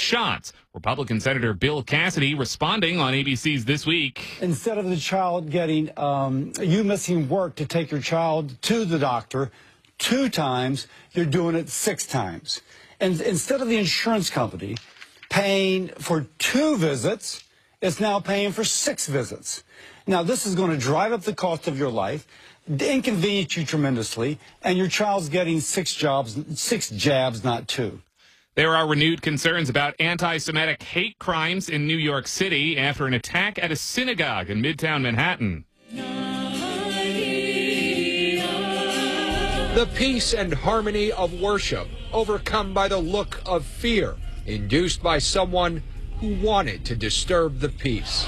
shot. Republican Senator Bill Cassidy responding on ABC's This Week. Instead of the child getting, you missing work to take your child to the doctor 2 times, you're doing it 6 times. And instead of the insurance company paying for 2 visits, it's now paying for 6 visits. Now, this is going to drive up the cost of your life, inconvenience you tremendously, and your child's getting 6 jabs, not 2. There are renewed concerns about anti-Semitic hate crimes in New York City after an attack at a synagogue in Midtown Manhattan. The peace and harmony of worship overcome by the look of fear induced by someone who wanted to disturb the peace.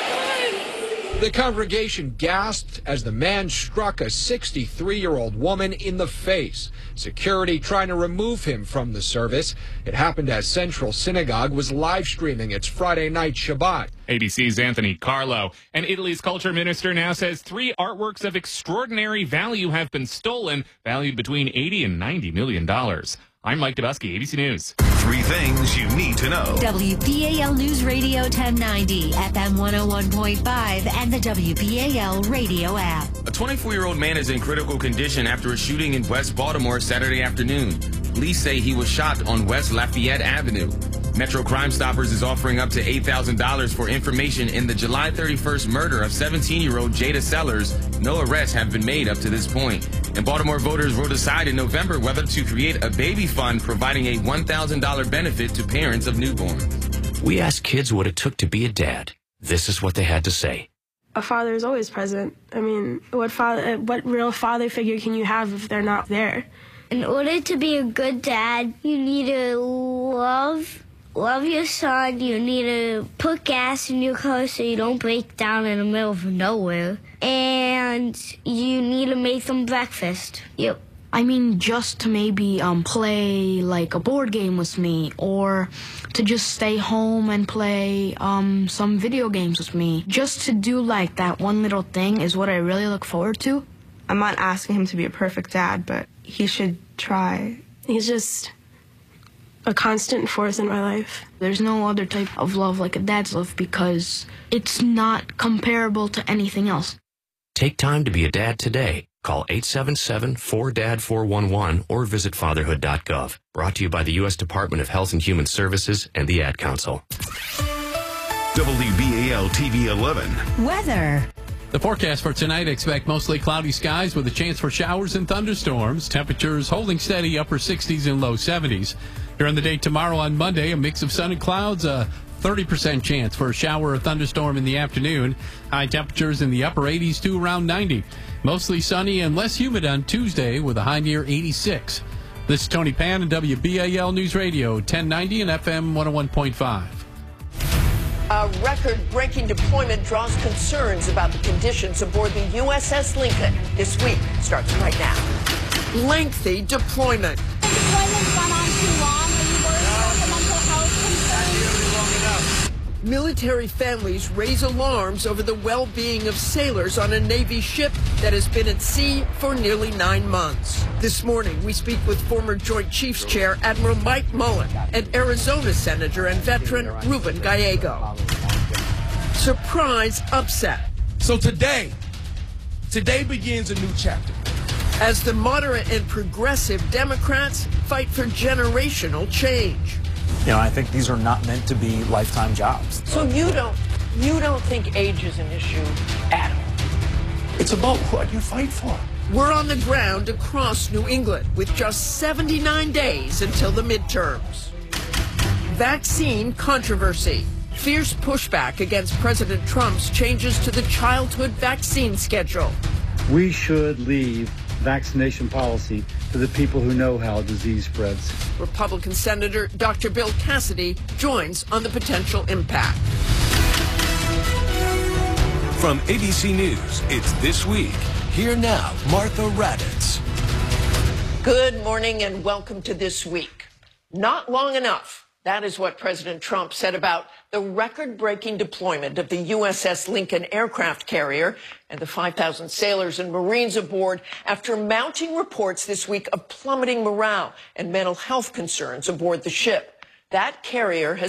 The congregation gasped as the man struck a 63-year-old woman in the face. Security trying to remove him from the service. It happened as Central Synagogue was live streaming its Friday night Shabbat. ABC's Anthony Carlo. And Italy's culture minister now says 3 artworks of extraordinary value have been stolen, valued between $80 and $90 million. I'm Mike Dubusky, ABC News. 3 things you need to know. WBAL News Radio 1090, FM 101.5, and the WBAL radio app. A 24-year-old man is in critical condition after a shooting in West Baltimore Saturday afternoon. Police say he was shot on West Lafayette Avenue. Metro Crime Stoppers is offering up to $8,000 for information in the July 31st murder of 17-year-old Jada Sellers. No arrests have been made up to this point. And Baltimore voters will decide in November whether to create a baby fund providing a $1,000 benefit to parents of newborns. We asked kids what it took to be a dad. This is what they had to say. A father is always present. I mean, what real father figure can you have if they're not there? In order to be a good dad, you need to love your son. You need to put gas in your car so you don't break down in the middle of nowhere. And you need to make them breakfast. Yep. I mean, just to maybe play like a board game with me, or to just stay home and play some video games with me. Just to do like that one little thing is what I really look forward to. I'm not asking him to be a perfect dad, but he should try. He's just a constant force in my life. There's no other type of love like a dad's love because it's not comparable to anything else. Take time to be a dad today. Call 877-4DAD-411 or visit fatherhood.gov. Brought to you by the U.S. Department of Health and Human Services and the Ad Council. WBAL TV 11. Weather. The forecast for tonight, expect mostly cloudy skies with a chance for showers and thunderstorms. Temperatures holding steady, upper 60s and low 70s. During the day tomorrow on Monday, a mix of sun and clouds, a 30% chance for a shower or thunderstorm in the afternoon. High temperatures in the upper 80s to around 90. Mostly sunny and less humid on Tuesday with a high near 86. This is Tony Pan and WBAL News Radio 1090 and FM 101.5. A record-breaking deployment draws concerns about the conditions aboard the USS Lincoln. This week starts right now. Lengthy deployment. The deployment's gone on too long. Are you worried about the mental health concerns? Military families raise alarms over the well-being of sailors on a Navy ship that has been at sea for nearly 9 months. This morning, we speak with former Joint Chiefs Chair Admiral Mike Mullen and Arizona Senator and veteran Ruben Gallego. Surprise upset. So today begins a new chapter. As the moderate and progressive Democrats fight for generational change. You know, I think these are not meant to be lifetime jobs. So you don't think age is an issue at all? It's about what you fight for. We're on the ground across New England with just 79 days until the midterms. Vaccine controversy. Fierce pushback against President Trump's changes to the childhood vaccine schedule. We should leave vaccination policy to the people who know how disease spreads. Republican Senator Dr. Bill Cassidy joins on the potential impact. From ABC News, it's This Week. Here now, Martha Raddatz. Good morning and welcome to This Week. Not long enough. That is what President Trump said about the record-breaking deployment of the USS Lincoln aircraft carrier and the 5,000 sailors and Marines aboard after mounting reports this week of plummeting morale and mental health concerns aboard the ship. That carrier has